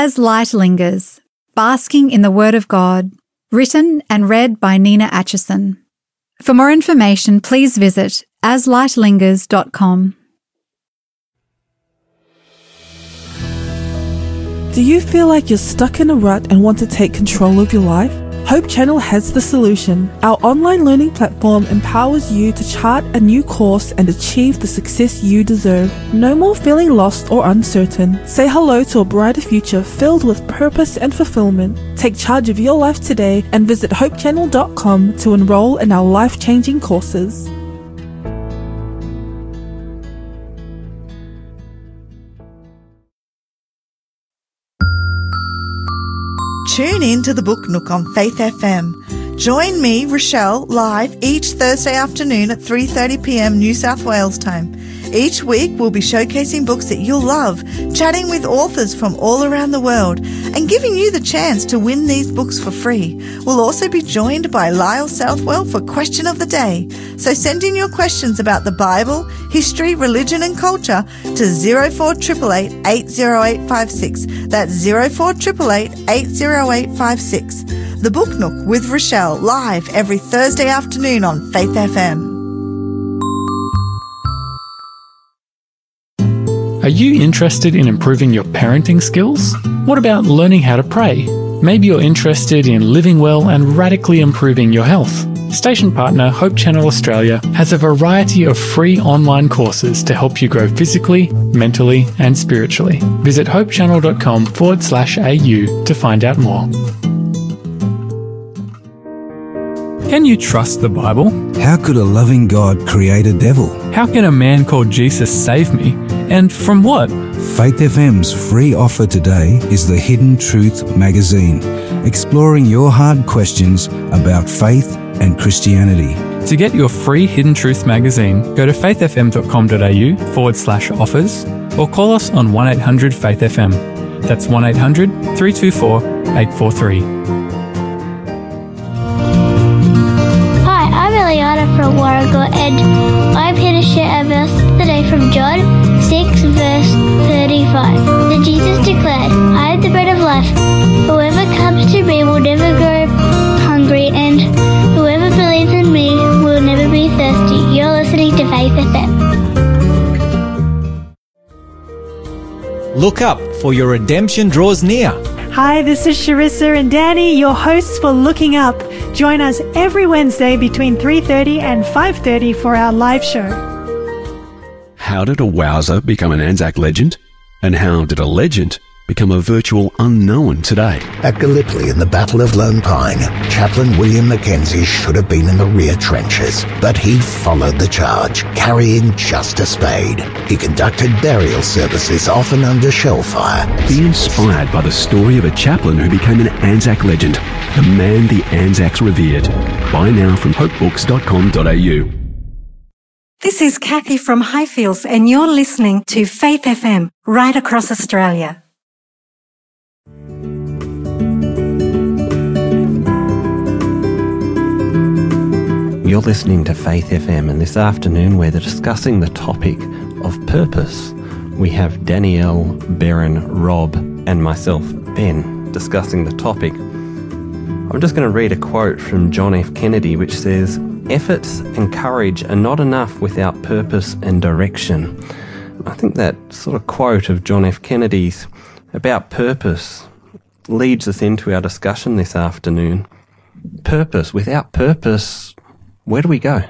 As Light Lingers, Basking in the Word of God, written and read by Nina Atchison. For more information, please visit aslightlingers.com. Do you feel like you're stuck in a rut and want to take control of your life? Hope Channel has the solution. Our online learning platform empowers you to chart a new course and achieve the success you deserve. No more feeling lost or uncertain. Say hello to a brighter future filled with purpose and fulfillment. Take charge of your life today and visit hopechannel.com to enroll in our life-changing courses. Tune in to the Book Nook on Faith FM. Join me, Rochelle, live each Thursday afternoon at 3:30 p.m. New South Wales time. Each week we'll be showcasing books that you'll love, chatting with authors from all around the world, and giving you the chance to win these books for free. We'll also be joined by Lyle Southwell for Question of the Day. So send in your questions about the Bible, history, religion and culture to 0488 80856. That's 0488 80856. The Book Nook with Rochelle, live every Thursday afternoon on Faith FM. Are you interested in improving your parenting skills? What about learning how to pray? Maybe you're interested in living well and radically improving your health. Station partner Hope Channel Australia has a variety of free online courses to help you grow physically, mentally and spiritually. Visit hopechannel.com/au to find out more. Can you trust the Bible? How could a loving God create a devil? How can a man called Jesus save me? And from what? Faith FM's free offer today is the Hidden Truth magazine, exploring your hard questions about faith and Christianity. To get your free Hidden Truth magazine, go to faithfm.com.au/offers or call us on 1-800-FAITH-FM. That's 1-800-324-843. From Warragul, and I'm here to share a verse today from John 6 verse 35. Then Jesus declared, I am the bread of life. Whoever comes to me will never go hungry, and whoever believes in me will never be thirsty. You're listening to Faith FM. Look up, for your redemption draws near. Hi, this is Sharissa and Danny, your hosts for Looking Up. Join us every Wednesday between 3:30 and 5:30 for our live show. How did a wowser become an Anzac legend? And how did a legend become a virtual unknown today? At Gallipoli in the Battle of Lone Pine, Chaplain William Mackenzie should have been in the rear trenches, but he followed the charge, carrying just a spade. He conducted burial services, often under shell fire. Be inspired by the story of a chaplain who became an Anzac legend, the man the Anzacs revered. Buy now from hopebooks.com.au. This is Kathy from Highfields, and you're listening to Faith FM, right across Australia. You're listening to Faith FM, and this afternoon we're discussing the topic of purpose. We have Danielle, Berin, Rob and myself, Ben, discussing the topic. I'm just going to read a quote from John F. Kennedy which says, "Efforts and courage are not enough without purpose and direction." I think that sort of quote of John F. Kennedy's about purpose leads us into our discussion this afternoon. Purpose. Without purpose, where do we go?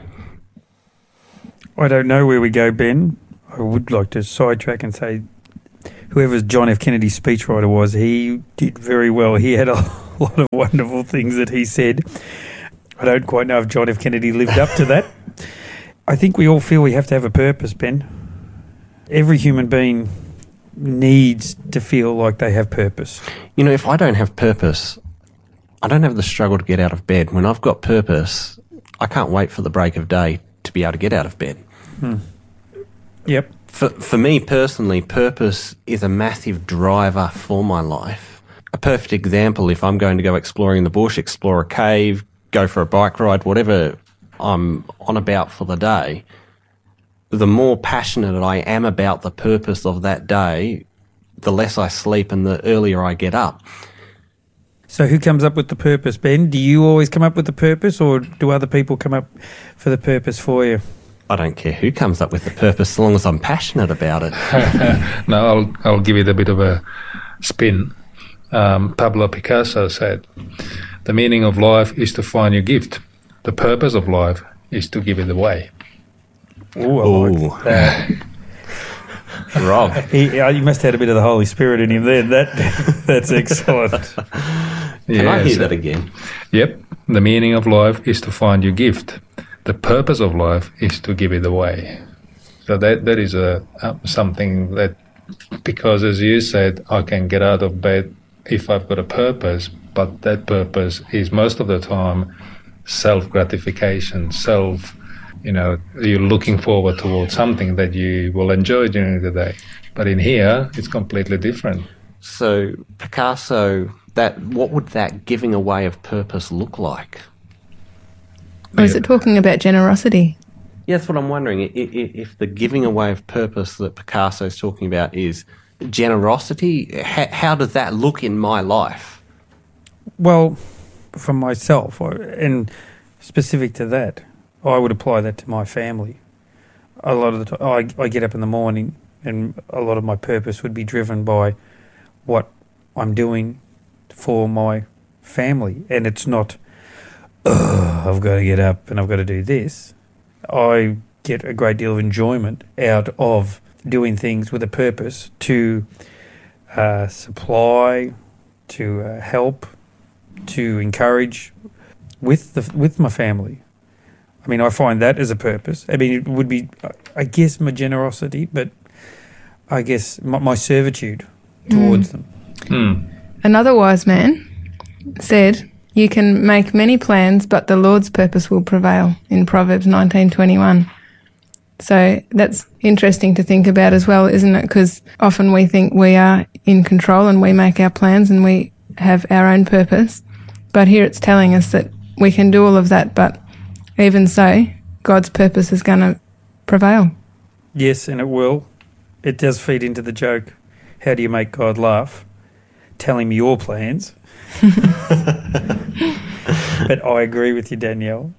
I don't know where we go, Ben. I would like to sidetrack and say whoever John F. Kennedy's speechwriter was, he did very well. He had a lot of wonderful things that he said. I don't quite know if John F. Kennedy lived up to that. I think we all feel we have to have a purpose, Ben. Every human being needs to feel like they have purpose. You know, if I don't have purpose, I don't have the struggle to get out of bed. When I've got purpose, I can't wait for the break of day to be able to get out of bed. Yep. For me personally, purpose is a massive driver for my life. A perfect example, if I'm going to go exploring the bush, explore a cave, go for a bike ride, whatever I'm on about for the day, the more passionate I am about the purpose of that day, the less I sleep and the earlier I get up. So who comes up with the purpose, Ben? Do you always come up with the purpose, or do other people come up for the purpose for you? I don't care who comes up with the purpose, as long as I'm passionate about it. No, I'll give it a bit of a spin. Pablo Picasso said, "The meaning of life is to find your gift. The purpose of life is to give it away." Oh, I like that. Rob. He must have had a bit of the Holy Spirit in him then. That's excellent. Can I hear that again? Yep. The meaning of life is to find your gift. The purpose of life is to give it away. So that is something that, because as you said, I can get out of bed if I've got a purpose, but that purpose is most of the time self-gratification, you're looking forward towards something that you will enjoy during the day. But in here, it's completely different. So, Picasso, what would that giving away of purpose look like? Or is it talking about generosity? Yeah, that's what I'm wondering. If the giving away of purpose that Picasso is talking about is generosity, how does that look in my life? Well, for myself, and specific to that, I would apply that to my family. A lot of the time, I get up in the morning, and a lot of my purpose would be driven by what I'm doing for my family. And it's not, I've got to get up and I've got to do this. I get a great deal of enjoyment out of doing things with a purpose to supply, to help, to encourage with my family. I mean, I find that as a purpose. I mean, it would be, I guess, my generosity, but I guess my servitude towards them. Another wise man said, "You can make many plans, but the Lord's purpose will prevail," in Proverbs 19:21. So that's interesting to think about as well, isn't it? Because often we think we are in control and we make our plans and we have our own purpose. But here it's telling us that we can do all of that, but even so, God's purpose is going to prevail. Yes, and it will. It does feed into the joke. How do you make God laugh? Tell him your plans. But I agree with you, Danielle.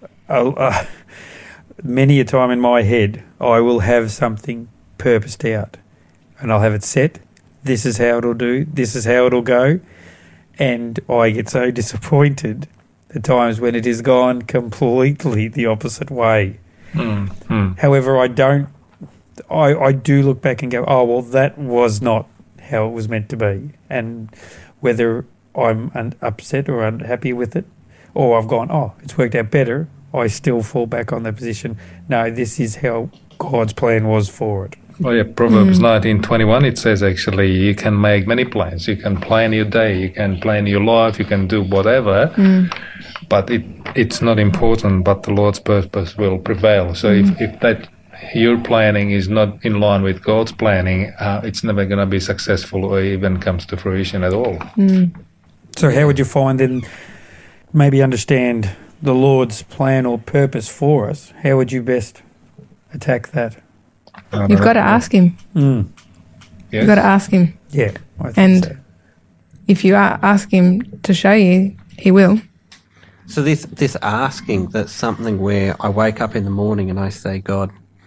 Many a time in my head, I will have something purposed out, and I'll have it set. This is how it'll do. This is how it'll go. And I get so disappointed at times when it has gone completely the opposite way. However, I do look back and go, oh, well, that was not how it was meant to be. And whether I'm upset or unhappy with it, or I've gone, oh, it's worked out better, I still fall back on the position, no, this is how God's plan was for it. Well, yeah, Proverbs 19:21, it says actually you can make many plans. You can plan your day, you can plan your life, you can do whatever, but it's not important, but the Lord's purpose will prevail. So if that your planning is not in line with God's planning, it's never going to be successful or even comes to fruition at all. So how would you find then, maybe understand the Lord's plan or purpose for us? How would you best attack that? You've got to ask him. Yes. You've got to ask him. Yeah, I think and so. If you ask him to show you, he will. So this asking, that's something where I wake up in the morning and I say, God,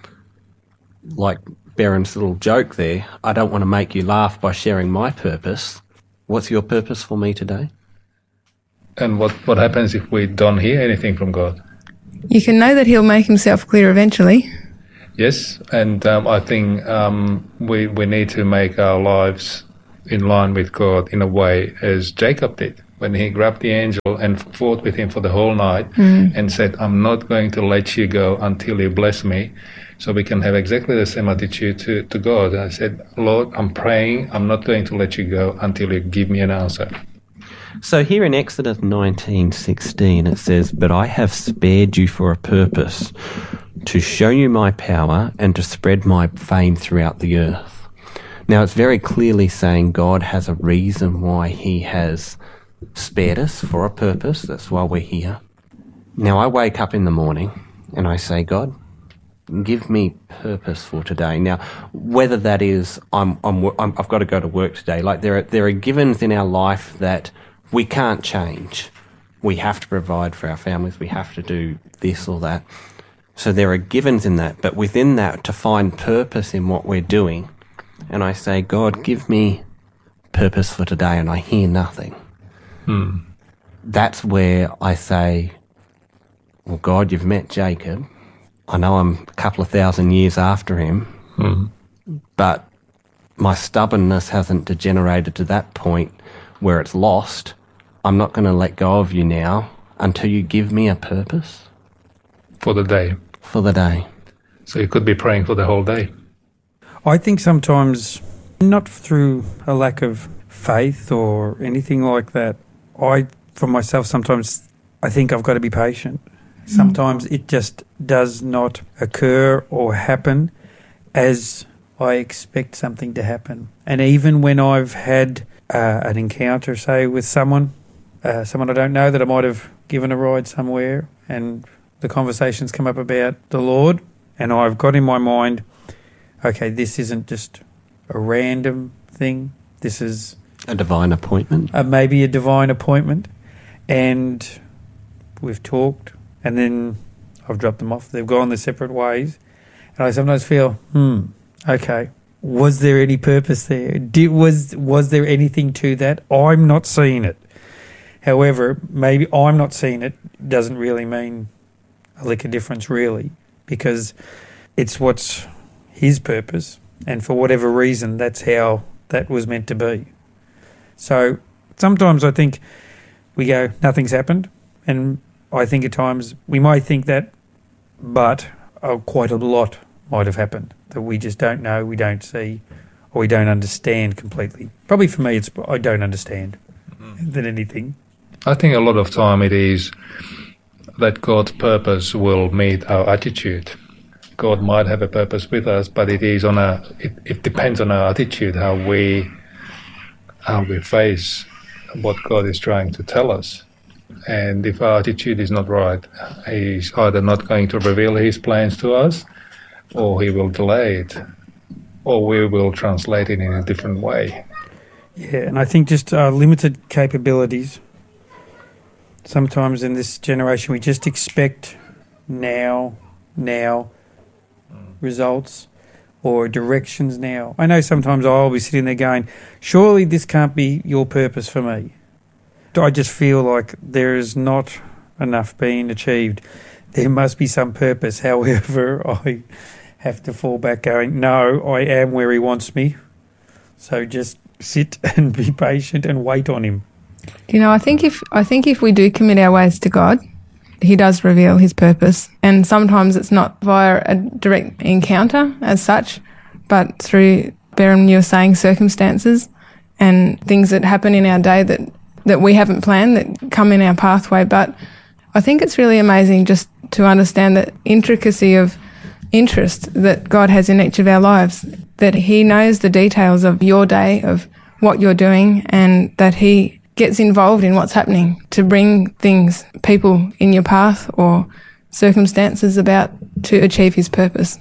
like Beren's little joke there, I don't want to make you laugh by sharing my purpose. What's your purpose for me today? And what happens if we don't hear anything from God? You can know that he'll make himself clear eventually. Yes, and I think we need to make our lives in line with God in a way as Jacob did when he grabbed the angel and fought with him for the whole night and said, I'm not going to let you go until you bless me. So we can have exactly the same attitude to God. I said, Lord, I'm praying, I'm not going to let you go until you give me an answer. So here in Exodus 19:16 it says, but I have spared you for a purpose, to show you my power and to spread my fame throughout the earth. Now it's very clearly saying God has a reason why he has spared us for a purpose. That's why we're here. Now I wake up in the morning and I say, God, give me purpose for today. Now, whether that is I've got to go to work today. Like there are givens in our life that we can't change. We have to provide for our families. We have to do this or that. So there are givens in that, but within that, to find purpose in what we're doing. And I say, God, give me purpose for today, and I hear nothing. That's where I say, well, God, you've met Jacob. I know I'm a couple of thousand years after him, but my stubbornness hasn't degenerated to that point where it's lost. I'm not going to let go of you now until you give me a purpose. For the day. For the day. So you could be praying for the whole day. I think sometimes, not through a lack of faith or anything like that, for myself, sometimes I think I've got to be patient. Sometimes it just does not occur or happen as I expect something to happen. And even when I've had an encounter, say, with someone I don't know that I might have given a ride somewhere, and the conversations come up about the Lord, and I've got in my mind, okay, this isn't just a random thing. This is a divine appointment. Maybe a divine appointment. And we've talked, and then I've dropped them off. They've gone their separate ways. And I sometimes feel, okay, was there any purpose there? Was there anything to that? I'm not seeing it. However, maybe I'm not seeing it doesn't really mean a lick of difference, really, because it's what's his purpose, and for whatever reason, that's how that was meant to be. So sometimes I think we go, nothing's happened, and I think at times we might think that, but quite a lot might have happened that we just don't know, we don't see, or we don't understand completely. Probably for me, it's I don't understand than anything. I think a lot of time it is that God's purpose will meet our attitude. God might have a purpose with us, but it depends on our attitude, how we face what God is trying to tell us. And if our attitude is not right, he's either not going to reveal his plans to us, or he will delay it, or we will translate it in a different way. Yeah, and I think just limited capabilities. Sometimes in this generation we just expect now results or directions now. I know sometimes I'll be sitting there going, surely this can't be your purpose for me. I just feel like there is not enough being achieved. There must be some purpose. However, I have to fall back going, no, I am where he wants me. So just sit and be patient and wait on him. You know, I think if we do commit our ways to God, he does reveal his purpose. And sometimes it's not via a direct encounter as such, but through, Beran, you were saying, circumstances and things that happen in our day that we haven't planned, that come in our pathway. But I think it's really amazing just to understand the intricacy of interest that God has in each of our lives, that he knows the details of your day, of what you're doing, and that he gets involved in what's happening to bring things, people in your path or circumstances about to achieve his purpose.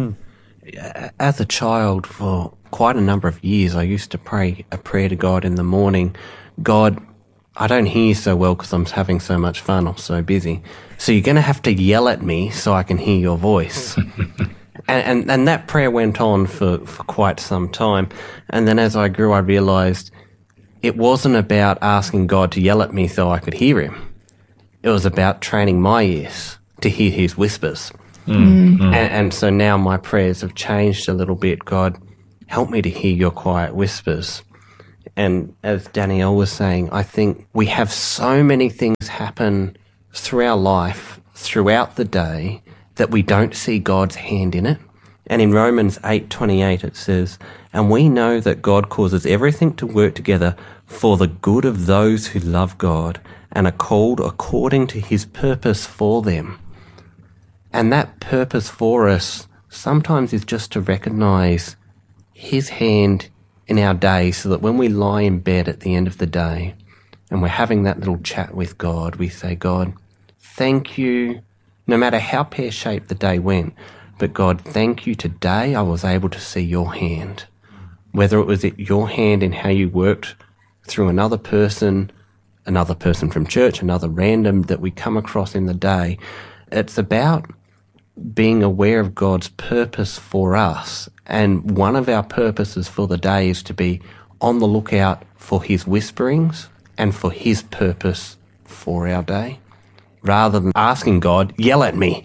As a child, for quite a number of years, I used to pray a prayer to God in the morning. God, I don't hear you so well because I'm having so much fun. I'm so busy. So you're going to have to yell at me so I can hear your voice. and that prayer went on for quite some time. And then as I grew, I realised it wasn't about asking God to yell at me so I could hear him. It was about training my ears to hear his whispers. And so now my prayers have changed a little bit. God, help me to hear your quiet whispers. And as Danielle was saying, I think we have so many things happen through our life, throughout the day, that we don't see God's hand in it. And in Romans 8:28 it says, and we know that God causes everything to work together for the good of those who love God and are called according to his purpose for them. And that purpose for us sometimes is just to recognise his hand in our day, so that when we lie in bed at the end of the day and we're having that little chat with God, we say, God, thank you, no matter how pear-shaped the day went, But God, thank you today I was able to see your hand. Whether it was your hand in how you worked through another person from church, another random that we come across in the day. It's about being aware of God's purpose for us. And one of our purposes for the day is to be on the lookout for his whisperings and for his purpose for our day, rather than asking God, yell at me.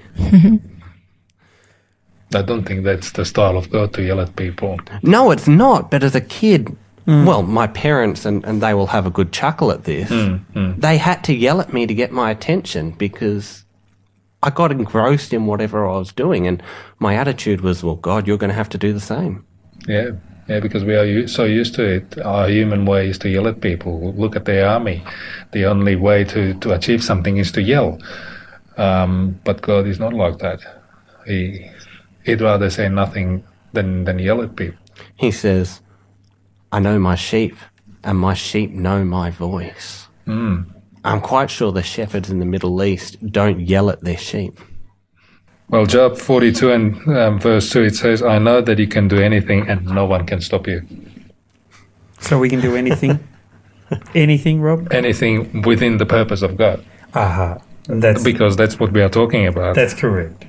I don't think that's the style of God, to yell at people. No, it's not. But as a kid, well, my parents, and they will have a good chuckle at this, they had to yell at me to get my attention because I got engrossed in whatever I was doing. And my attitude was, well, God, you're going to have to do the same. Yeah, because we are so used to it. Our human way is to yell at people. Look at the army. The only way to achieve something is to yell. But God is not like that. He'd rather say nothing than yell at people. He says, I know my sheep, and my sheep know my voice. I'm quite sure the shepherds in the Middle East don't yell at their sheep. Well, Job 42 and verse 2, it says, I know that you can do anything and no one can stop you. So we can do anything? Anything, Rob? Anything within the purpose of God. Aha. Because that's what we are talking about. That's correct.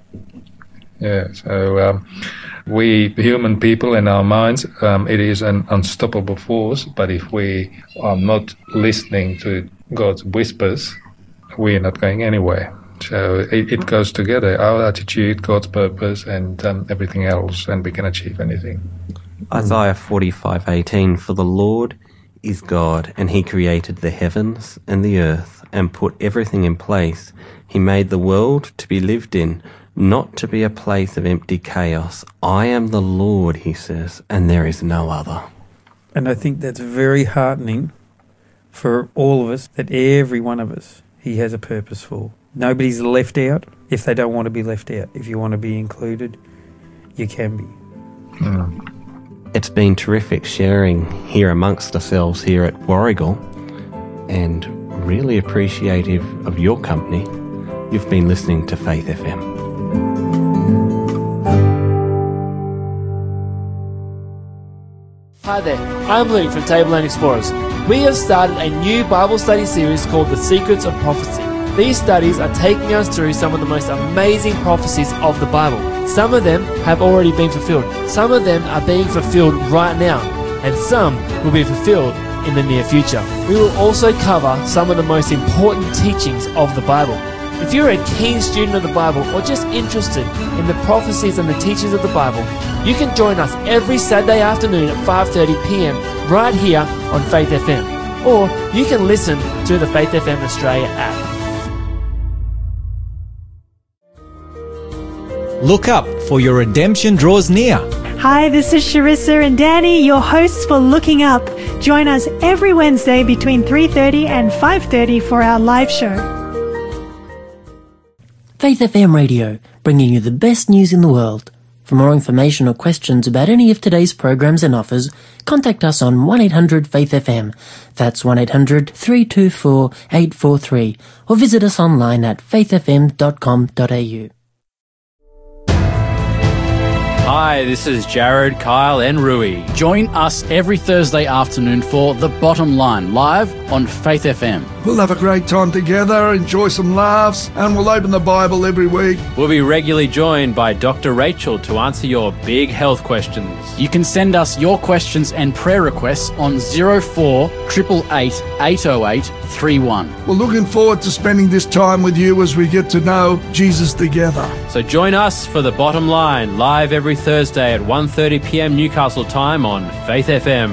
Yeah, so we human people in our minds, it is an unstoppable force, but if we are not listening to God's whispers, we're not going anywhere. So it goes together, our attitude, God's purpose, and everything else, and we can achieve anything. Isaiah 45:18, for the Lord is God, and he created the heavens and the earth, and put everything in place. He made the world to be lived in, not to be a place of empty chaos. I am the Lord, he says, and there is no other. And I think that's very heartening for all of us, that every one of us, he has a purpose for. Nobody's left out if they don't want to be left out. If you want to be included, you can be. It's been terrific sharing here amongst ourselves here at Warrigal, and really appreciative of your company. You've been listening to Faith FM. Hi there, I'm Luke from Tableland Explorers. We have started a new Bible study series called The Secrets of Prophecy. These studies are taking us through some of the most amazing prophecies of the Bible. Some of them have already been fulfilled. Some of them are being fulfilled right now. And some will be fulfilled in the near future. We will also cover some of the most important teachings of the Bible. If you're a keen student of the Bible or just interested in the prophecies and the teachings of the Bible, you can join us every Saturday afternoon at 5:30 p.m. right here on Faith FM. Or you can listen to the Faith FM Australia app. Look up, for your redemption draws near. Hi, this is Charissa and Danny, your hosts for Looking Up. Join us every Wednesday between 3:30 and 5:30 for our live show. Faith FM Radio, bringing you the best news in the world. For more information or questions about any of today's programs and offers, contact us on 1-800-FAITH-FM. That's 1-800-324-843. Or visit us online at faithfm.com.au. Hi, this is Jared, Kyle and Rui. Join us every Thursday afternoon for The Bottom Line, live on Faith FM. We'll have a great time together, enjoy some laughs, and we'll open the Bible every week. We'll be regularly joined by Dr. Rachel to answer your big health questions. You can send us your questions and prayer requests on 04 888 808 31. We're looking forward to spending this time with you as we get to know Jesus together. So join us for The Bottom Line, live every Thursday at 1:30 p.m. Newcastle time on Faith FM.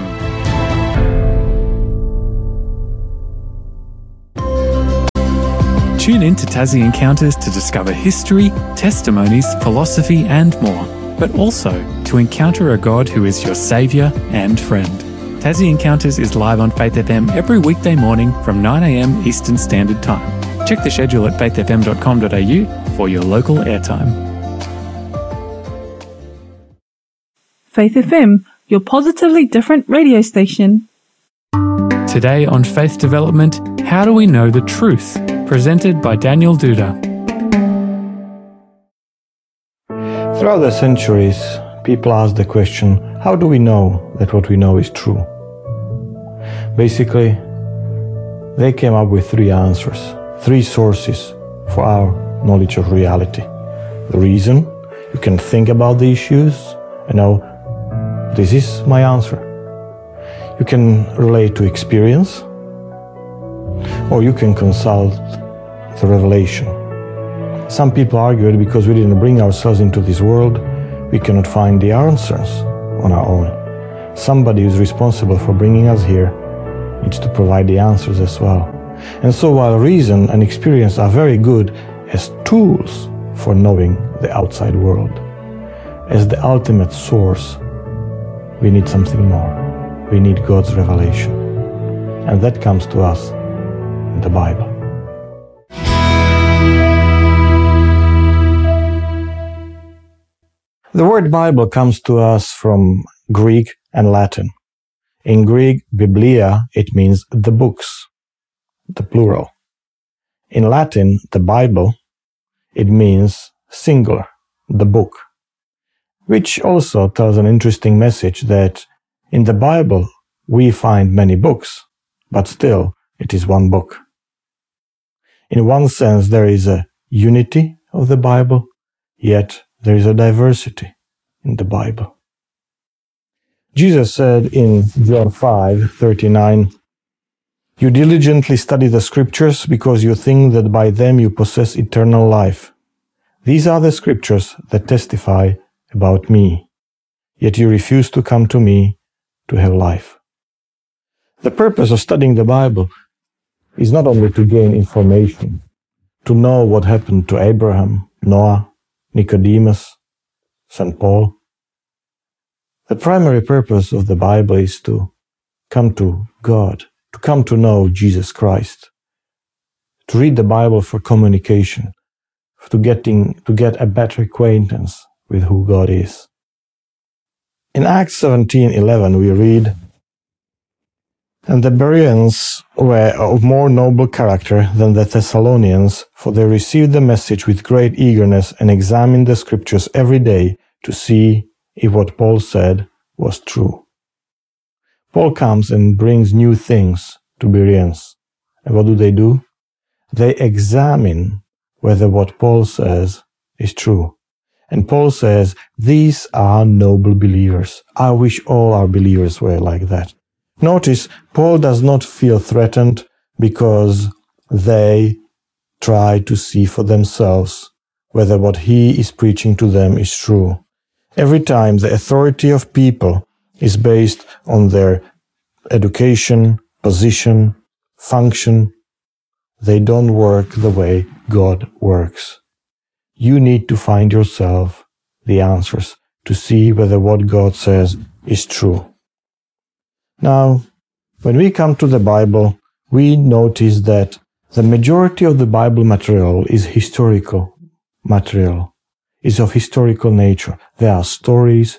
Tune in to Tassie Encounters to discover history, testimonies, philosophy and more, but also to encounter a God who is your saviour and friend. Tassie Encounters is live on Faith FM every weekday morning from 9 a.m. Eastern Standard Time. Check the schedule at faithfm.com.au for your local airtime. Faith FM, your positively different radio station. Today on Faith Development, how do we know the truth? Presented by Daniel Duda. Throughout the centuries, people ask the question, how do we know that what we know is true? Basically, they came up with three answers, three sources for our knowledge of reality. The reason, you can think about the issues and know, this is my answer. You can relate to experience, or you can consult the revelation. Some people argue that because we didn't bring ourselves into this world, we cannot find the answers on our own. Somebody who is responsible for bringing us here needs to provide the answers as well. And so while reason and experience are very good as tools for knowing the outside world, as the ultimate source, we need something more. We need God's revelation. And that comes to us in the Bible. The word Bible comes to us from Greek and Latin. In Greek, Biblia, it means the books, the plural. In Latin, the Bible, it means singular, the book, which also tells an interesting message that in the Bible we find many books, but still it is one book. In one sense, there is a unity of the Bible, yet there is a diversity in the Bible. Jesus said in John 5:39, "You diligently study the scriptures because you think that by them you possess eternal life. These are the scriptures that testify about me, yet you refuse to come to me to have life." The purpose of studying the Bible is not only to gain information, to know what happened to Abraham, Noah, Nicodemus, St. Paul. The primary purpose of the Bible is to come to God, to come to know Jesus Christ, to read the Bible for communication, to get a better acquaintance with who God is. In Acts 17:11 we read, "And the Bereans were of more noble character than the Thessalonians, for they received the message with great eagerness and examined the scriptures every day to see if what Paul said was true." Paul comes and brings new things to Bereans. And what do? They examine whether what Paul says is true. And Paul says, these are noble believers. I wish all our believers were like that. Notice, Paul does not feel threatened because they try to see for themselves whether what he is preaching to them is true. Every time the authority of people is based on their education, position, function, they don't work the way God works. You need to find yourself the answers to see whether what God says is true. Now, when we come to the Bible, we notice that the majority of the Bible material is historical material, is of historical nature. There are stories.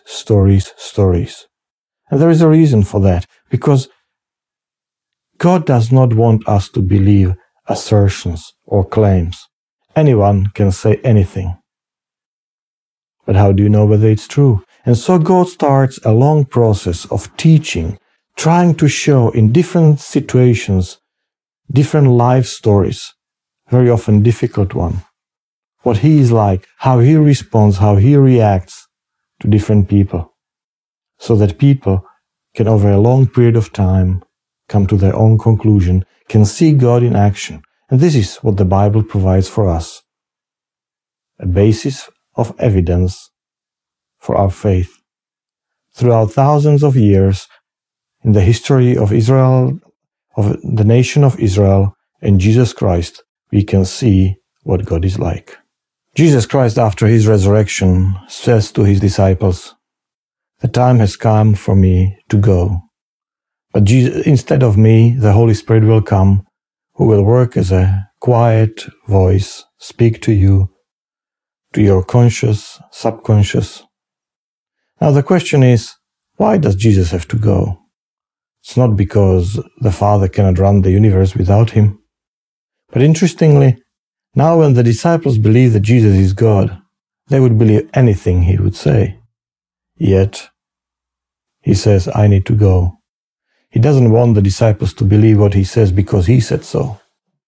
And there is a reason for that, because God does not want us to believe assertions or claims. Anyone can say anything. But how do you know whether it's true? And so God starts a long process of teaching, trying to show in different situations, different life stories, very often difficult one, what he is like, how he responds, how he reacts to different people, so that people can over a long period of time come to their own conclusion, can see God in action. And this is what the Bible provides for us, a basis of evidence for our faith. Throughout thousands of years, in the history of Israel, of the nation of Israel and Jesus Christ, we can see what God is like. Jesus Christ, after his resurrection, says to his disciples, "The time has come for me to go. But instead of me, the Holy Spirit will come, who will work as a quiet voice, speak to you, to your conscious, subconscious." Now the question is, why does Jesus have to go? It's not because the Father cannot run the universe without him. But interestingly, now when the disciples believe that Jesus is God, They would believe anything he would say. Yet, he says, I need to go. He doesn't want the disciples to believe what he says because he said so.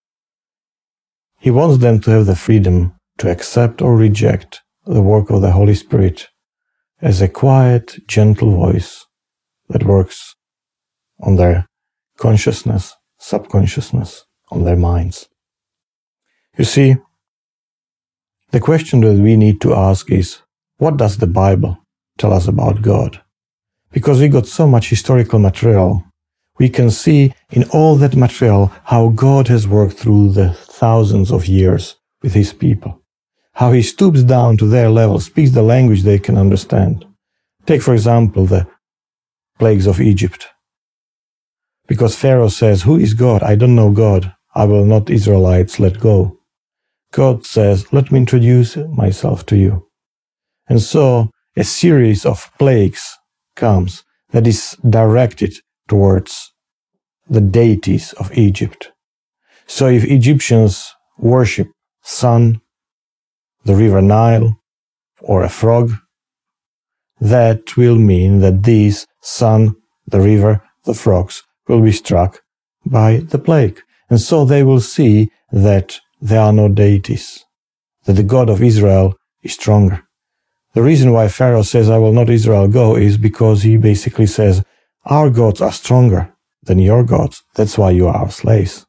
He wants them to have the freedom to accept or reject the work of the Holy Spirit as a quiet, gentle voice that works on their consciousness, subconsciousness, on their minds. You see, the question that we need to ask is, what does the Bible tell us about God? Because we got so much historical material, we can see in all that material how God has worked through the thousands of years with his people, how he stoops down to their level, speaks the language they can understand. Take, for example, the plagues of Egypt. Because Pharaoh says, who is God? I don't know God. I will not Israelites let go. God says, let me introduce myself to you. And so a series of plagues comes that is directed towards the deities of Egypt. So if Egyptians worship sun, the river Nile, or a frog, that will mean that these sun, the river, the frogs will be struck by the plague. And so they will see that there are no deities, that the God of Israel is stronger. The reason why Pharaoh says, I will not Israel go, is because he basically says, our gods are stronger than your gods. That's why you are our slaves.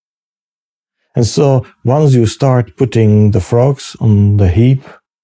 And so once you start putting the frogs on the heap,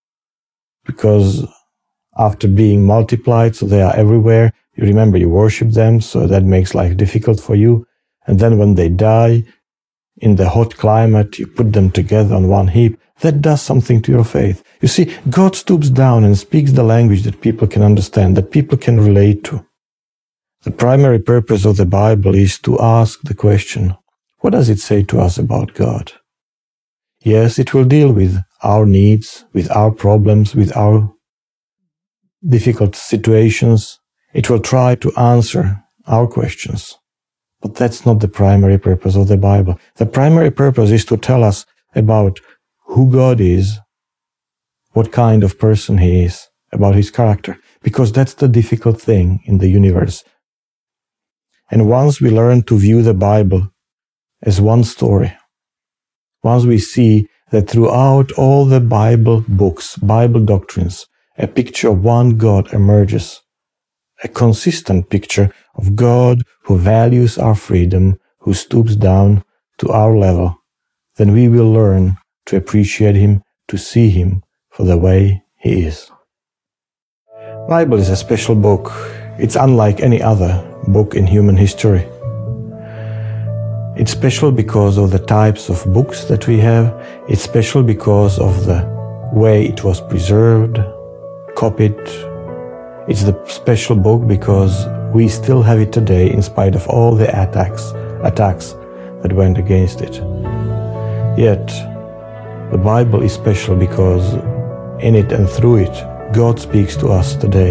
because after being multiplied, so they are everywhere, you remember you worship them, so that makes life difficult for you. And then when they die, in the hot climate, you put them together on one heap. That does something to your faith. You see, God stoops down and speaks the language that people can understand, that people can relate to. The primary purpose of the Bible is to ask the question, what does it say to us about God? Yes, it will deal with our needs, with our problems, with our difficult situations. It will try to answer our questions. But that's not the primary purpose of the Bible. The primary purpose is to tell us about who God is, what kind of person he is, about his character, because that's the difficult thing in the universe. And once we learn to view the Bible as one story, once we see that throughout all the Bible books, Bible doctrines, a picture of one God emerges, a consistent picture of God who values our freedom, who stoops down to our level, then we will learn to appreciate him, to see him for the way he is. Bible is a special book. It's unlike any other book in human history. It's special because of the types of books that we have. It's special because of the way it was preserved, copied. It's the special book because we still have it today in spite of all the attacks that went against it. Yet, the Bible is special because in it and through it, God speaks to us today.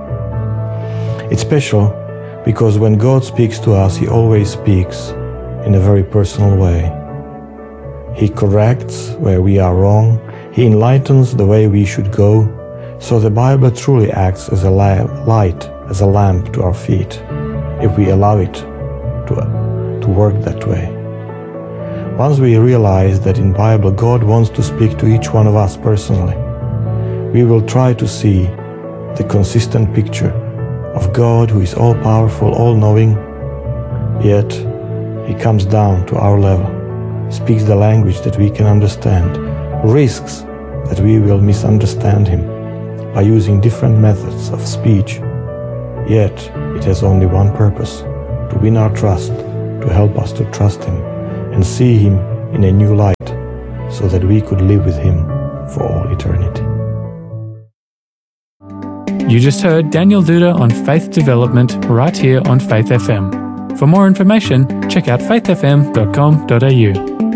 It's special because when God speaks to us, he always speaks in a very personal way. He corrects where we are wrong. He enlightens the way we should go. So the Bible truly acts as a light, as a lamp to our feet, if we allow it to work that way. Once we realize that in Bible God wants to speak to each one of us personally, we will try to see the consistent picture of God who is all-powerful, all-knowing, yet he comes down to our level, speaks the language that we can understand, risks that we will misunderstand him by using different methods of speech, yet it has only one purpose, to win our trust, to help us to trust him and see him in a new light so that we could live with him for all eternity. You just heard Daniel Duda on faith development right here on Faith FM. For more information, check out faithfm.com.au.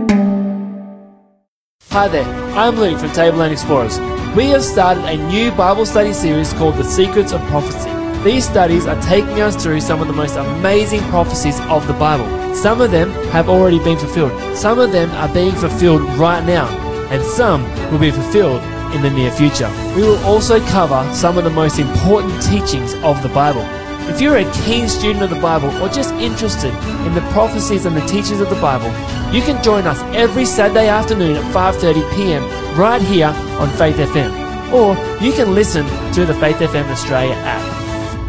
Hi there, I'm Luke from Tableland Explorers. We have started a new Bible study series called The Secrets of Prophecy. These studies are taking us through some of the most amazing prophecies of the Bible. Some of them have already been fulfilled. Some of them are being fulfilled right now. And some will be fulfilled in the near future. We will also cover some of the most important teachings of the Bible. If you're a keen student of the Bible or just interested in the prophecies and the teachings of the Bible, you can join us every Saturday afternoon at 5:30 p.m. right here on Faith FM. Or you can listen to the Faith FM Australia app.